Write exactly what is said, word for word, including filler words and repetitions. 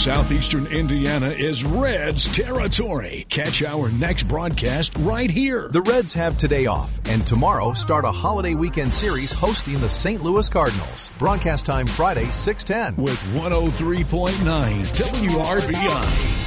Southeastern Indiana is Reds territory. Catch our next broadcast right here. The Reds have today off, and tomorrow start a holiday weekend series hosting the Saint Louis Cardinals. Broadcast time Friday, six ten. With one oh three point nine W R B I.